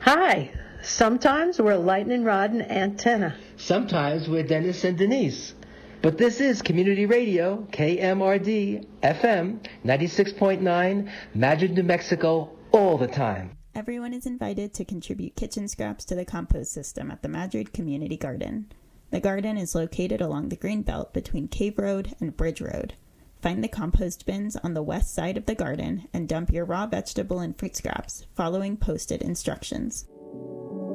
Hi. Sometimes we're Lightning Rod and Antenna. Sometimes we're Dennis and Denise. But this is Community Radio, KMRD, FM, 96.9, Madrid, New Mexico, all the time. Everyone is invited to contribute kitchen scraps to the compost system at the Madrid Community Garden. The garden is located along the green belt between Cave Road and Bridge Road. Find the compost bins on the west side of the garden and dump your raw vegetable and fruit scraps following posted instructions.